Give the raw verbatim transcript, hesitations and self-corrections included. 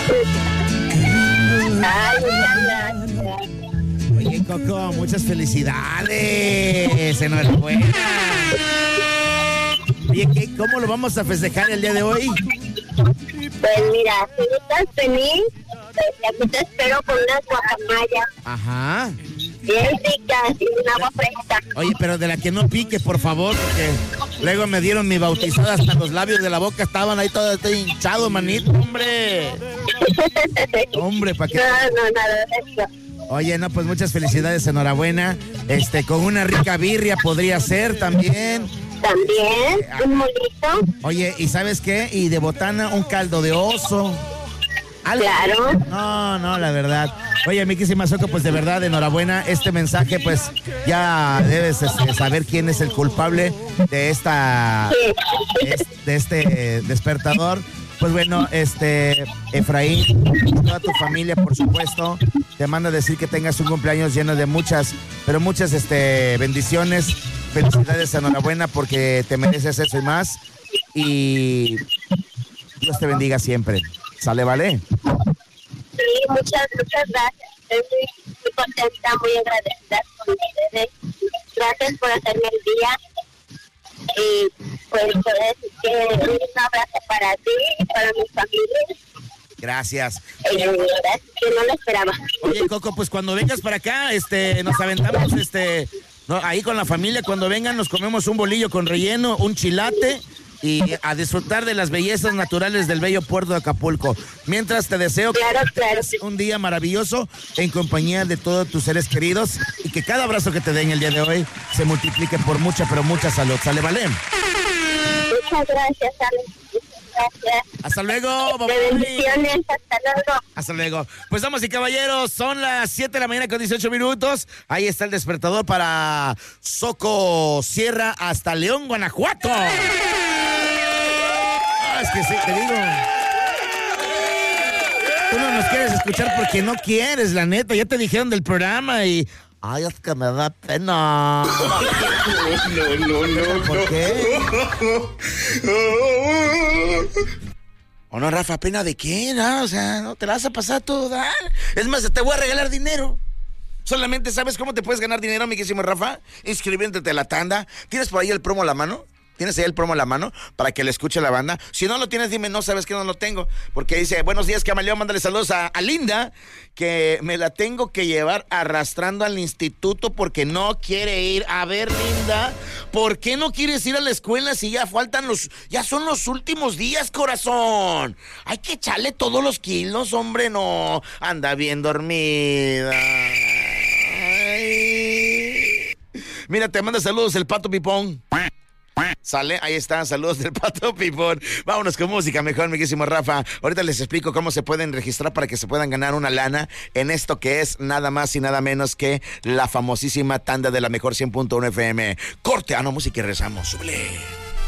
Ay, muchas gracias. Oye, Coco, muchas felicidades. Enhorabuena. Oye, ¿qué, ¿cómo lo vamos a festejar el día de hoy? Pues mira, si estás feliz, pues aquí te espero con unas guacamayas. Ajá. Bien ricas y un agua fresca. Oye, pero de la que no pique, por favor, porque luego me dieron mi bautizada, hasta los labios de la boca estaban ahí todo hinchado, manito, hombre. Hombre, ¿para qué? No, no, nada de eso. Oye, no, pues muchas felicidades, enhorabuena. Este, con una rica birria podría ser también. También, un molito. Oye, ¿y sabes qué? Y de botana, un caldo de oso. ¿Algo? Claro. No, no, la verdad. Oye, Miki Simazoco, pues de verdad, enhorabuena. Este mensaje, pues ya debes este, saber quién es el culpable de esta, de este despertador. Pues bueno, este, Efraín, toda tu familia, por supuesto, te manda a decir que tengas un cumpleaños lleno de muchas, pero muchas este, bendiciones. Felicidades, enhorabuena, porque te mereces eso y más. Y Dios te bendiga siempre. ¿Sale, vale? Sí, muchas, muchas gracias. Estoy muy, muy contenta, muy agradecida con ustedes. Gracias por hacerme el día. Y pues puedo decir que un abrazo para ti y para mi familia. Gracias. Eh, gracias, que no lo esperaba. Oye, Coco, pues cuando vengas para acá, este, nos aventamos, este, no, ahí con la familia, cuando vengan nos comemos un bolillo con relleno, un chilate y a disfrutar de las bellezas naturales del bello puerto de Acapulco. Mientras te deseo claro, que claro. tengas un día maravilloso en compañía de todos tus seres queridos y que cada abrazo que te den el día de hoy se multiplique por mucha, pero mucha salud. ¿Sale, vale? Muchas gracias, Alex. Gracias. Hasta luego. De bendiciones, hasta luego. Hasta luego. Pues damas y caballeros, son las siete de la mañana con dieciocho minutos. Ahí está el despertador para Soco Sierra hasta León, Guanajuato. Ah, es que sí, te digo. Tú no nos quieres escuchar porque no quieres, la neta. Ya te dijeron del programa y... Ay, es que me da pena. No, no, no, no. ¿Por qué? ¿O no, Rafa? ¿Pena de qué? No, o sea, no te la vas a pasar toda. Es más, te voy a regalar dinero. Solamente, ¿sabes cómo te puedes ganar dinero, mi querísimo Rafa? Inscribiéndote a la tanda. ¿Tienes por ahí el promo a la mano? ¿Tienes ahí el promo a la mano para que le escuche la banda? Si no lo tienes, dime, no sabes que no lo tengo. Porque dice, buenos días, Camaleón, mándale saludos a, a Linda, que me la tengo que llevar arrastrando al instituto porque no quiere ir. A ver, Linda, ¿por qué no quieres ir a la escuela si ya faltan los, ya son los últimos días, corazón? Hay que echarle todos los kilos, hombre, no. Anda bien dormida. Ay. Mira, te manda saludos el Pato Pipón. Sale, ahí están, saludos del Pato Pipón. Vámonos con música mejor, mi querísimo Rafa. Ahorita les explico cómo se pueden registrar para que se puedan ganar una lana en esto que es nada más y nada menos que la famosísima tanda de la mejor cien punto uno F M. Corte, ah, no, música y rezamos, súbele.